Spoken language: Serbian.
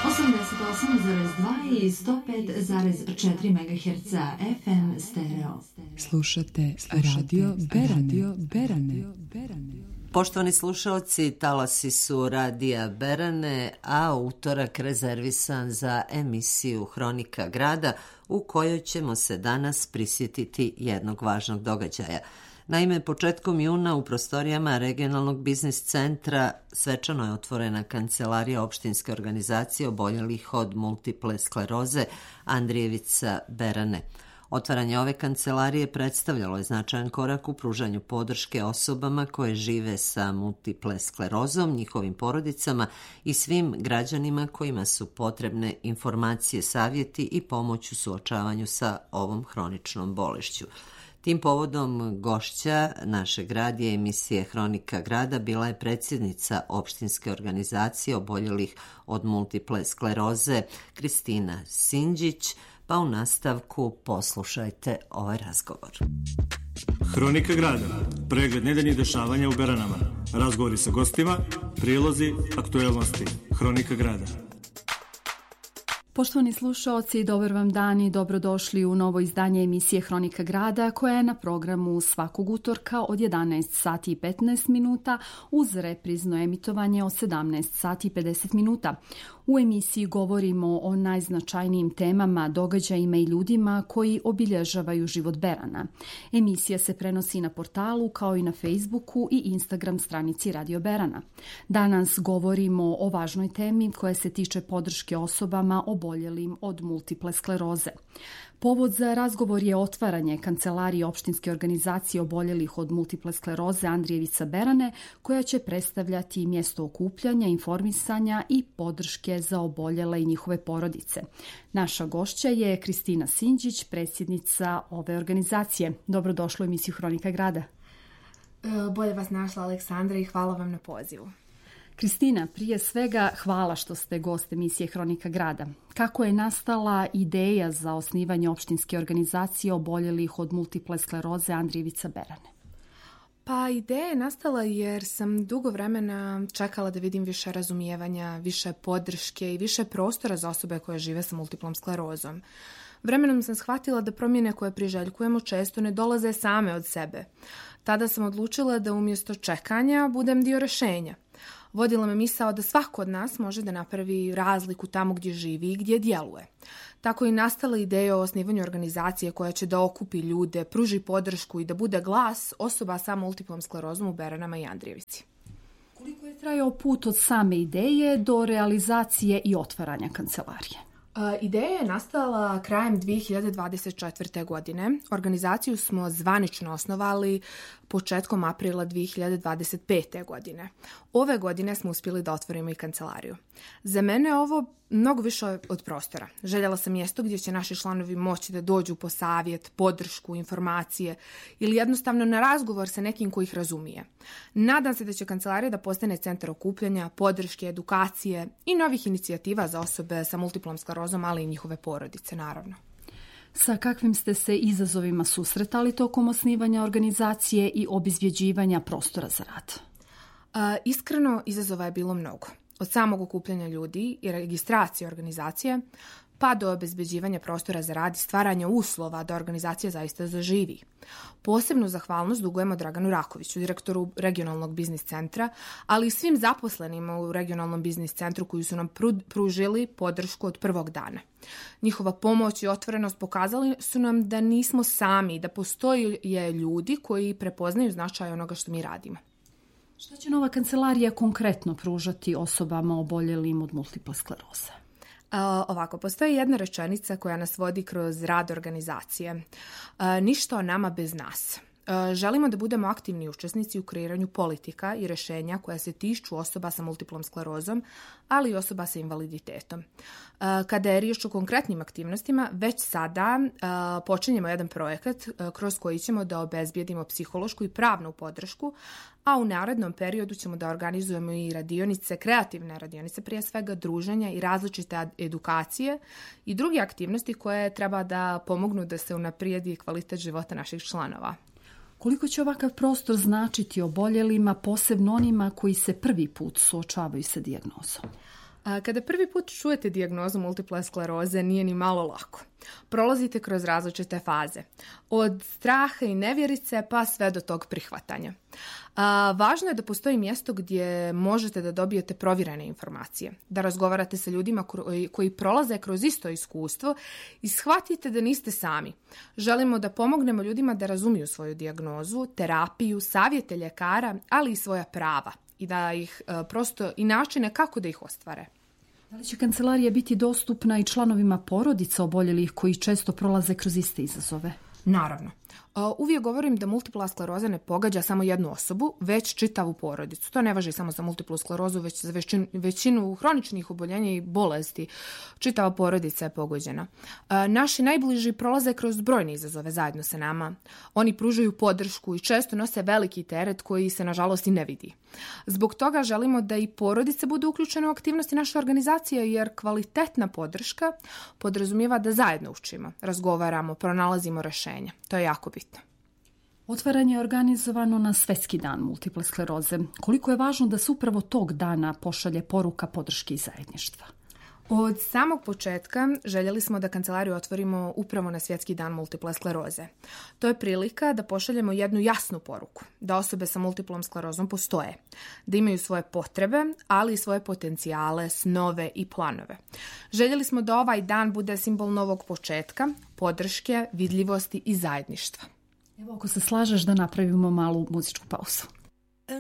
88,2 i 105,4 MHz FM stereo. Slušate Radio Berane. Poštovani slušalci, talasi su Radija Berane, a utorak rezervisan za emisiju Hronika grada, u kojoj ćemo se danas prisjetiti jednog važnog događaja. Naime, početkom juna u prostorijama Regionalnog biznis centra svečano je otvorena kancelarija opštinske organizacije oboljelih od multiple skleroze Andrijevica Berane. Otvaranje ove kancelarije predstavljalo je značajan korak u pružanju podrške osobama koje žive sa multiple sklerozom, njihovim porodicama i svim građanima kojima su potrebne informacije, savjeti i pomoć u suočavanju sa ovom hroničnom bolešću. Tim povodom gošća našeg radija emisije Hronika grada bila je predsjednica opštinske organizacije oboljelih od multiple skleroze Kristina Sinđić, pa u nastavku poslušajte ovaj razgovor. Hronika grada, pregled nedeljnih dešavanja u Beranama, razgovori sa gostima, prilozi, aktuelnosti. Hronika grada. Poštovani slušaoci, dobar vam dan i dobrodošli u novo izdanje emisije Hronika grada koja je na programu svakog utorka od 11 sati i 15 minuta uz reprizno emitovanje od 17 sati i 50 minuta. U emisiji govorimo o najznačajnijim temama, događajima i ljudima koji obilježavaju život Berana. Emisija se prenosi na portalu kao i na Facebooku i Instagram stranici Radio Berana. Danas govorimo o važnoj temi koja se tiče podrške osobama oboljelim od multiple skleroze. Povod za razgovor je otvaranje kancelarije opštinske organizacije oboljelih od multiple skleroze Andrijevica Berane, koja će predstavljati mjesto okupljanja, informisanja i podrške za oboljele i njihove porodice. Naša gošća je Kristina Sinđić, predsjednica ove organizacije. Dobrodošla u emisiju Hronika grada. Bolje vas našla, Aleksandra, i hvala vam na pozivu. Kristina, prije svega hvala što ste gost emisije Hronika grada. Kako je nastala ideja za osnivanje opštinske organizacije oboljelih od multiple skleroze Andrijevica Berane? Pa ideja je nastala jer sam dugo vremena čekala da vidim više razumijevanja, više podrške i više prostora za osobe koje žive sa multiplom sklerozom. Vremenom sam shvatila da promjene koje priželjkujemo često ne dolaze same od sebe. Tada sam odlučila da umjesto čekanja budem dio rješenja. Vodila me misao da svako od nas može da napravi razliku tamo gdje živi i gdje djeluje. Tako je nastala ideja o osnivanju organizacije koja će da okupi ljude, pruži podršku i da bude glas osoba sa multiplom sklerozom u Beranama i Andrijevici. Koliko je trajao put od same ideje do realizacije i otvaranja kancelarije? Ideja je nastala krajem 2024. godine. Organizaciju smo zvanično osnovali početkom aprila 2025. godine. Ove godine smo uspjeli da otvorimo i kancelariju. Za mene je ovo mnogo više od prostora. Željela sam mjesto gdje će naši članovi moći da dođu po savjet, podršku, informacije ili jednostavno na razgovor sa nekim koji ih razumije. Nadam se da će kancelarija da postane centar okupljanja, podrške, edukacije i novih inicijativa za osobe sa multiplom sklerozom, ali i njihove porodice, naravno. Sa kakvim ste se izazovima susretali tokom osnivanja organizacije i obezbjeđivanja prostora za rad? Iskreno, izazova je bilo mnogo. Od samog okupljanja ljudi i registracije organizacije, pa do obezbeđivanja prostora za rad i stvaranja uslova da organizacija zaista zaživi. Posebnu zahvalnost dugujemo Draganu Rakoviću, direktoru Regionalnog biznis centra, ali i svim zaposlenima u Regionalnom biznis centru koji su nam pružili podršku od prvog dana. Njihova pomoć i otvorenost pokazali su nam da nismo sami, da postoje ljudi koji prepoznaju značaj onoga što mi radimo. Šta će nova kancelarija konkretno pružati osobama oboljelim od multiple skleroze? Ovako, postoji jedna rečenica koja nas vodi kroz rad organizacije. Ništa o nama bez nas. Želimo da budemo aktivni učesnici u kreiranju politika i rješenja koja se tiču osoba sa multiplom sklerozom, ali i osoba sa invaliditetom. Kada je riječ o konkretnim aktivnostima, već sada počinjemo jedan projekat kroz koji ćemo da obezbijedimo psihološku i pravnu podršku, a u narednom periodu ćemo da organizujemo i radionice, kreativne radionice, prije svega druženja i različite edukacije i druge aktivnosti koje treba da pomognu da se unaprijedi kvalitet života naših članova. Koliko će ovakav prostor značiti oboljelima, posebno onima koji se prvi put suočavaju sa dijagnozom? Kada prvi put čujete dijagnozu multiple skleroze, nije ni malo lako. Prolazite kroz različite faze. Od straha i nevjerice pa sve do tog prihvatanja. Važno je da postoji mjesto gdje možete da dobijete provjerene informacije, da razgovarate sa ljudima koji prolaze kroz isto iskustvo i shvatite da niste sami. Želimo da pomognemo ljudima da razumiju svoju dijagnozu, terapiju, savjete ljekara, ali i svoja prava i da ih prosto i načine kako da ih ostvare. Da li će kancelarija biti dostupna i članovima porodica oboljelih koji često prolaze kroz iste izazove? Naravno. Uvijek govorim da multipla skleroza ne pogađa samo jednu osobu, već čitavu porodicu. To ne važi samo za multiplu sklerozu, već za većinu hroničnih oboljenja i bolesti. Čitava porodica je pogođena. Naši najbliži prolaze kroz brojne izazove zajedno sa nama. Oni pružaju podršku i često nose veliki teret koji se nažalost i ne vidi. Zbog toga želimo da i porodice budu uključene u aktivnosti naše organizacije, jer kvalitetna podrška podrazumijeva da zajedno učimo, razgovaramo, pronalazimo rješenja. To je jako bitno. Otvaranje je organizovano na Svjetski dan multiple skleroze. Koliko je važno da se upravo tog dana pošalje poruka podrške i zajedništva? Od samog početka željeli smo da kancelariju otvorimo upravo na Svjetski dan multiple skleroze. To je prilika da pošaljemo jednu jasnu poruku, da osobe sa multiplom sklerozom postoje, da imaju svoje potrebe, ali i svoje potencijale, snove i planove. Željeli smo da ovaj dan bude simbol novog početka, podrške, vidljivosti i zajedništva. Evo, ako se slažeš da napravimo malu muzičku pauzu.